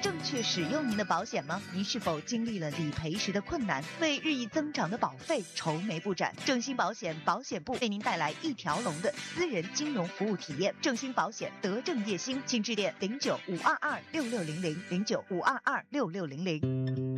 正确使用您的保险吗？您是否经历了理赔时的困难，为日益增长的保费愁眉不展？正兴保险保险部为您带来一条龙的私人金融服务体验。正兴保险德正叶兴，请致电09-522-6600，09-522-6600。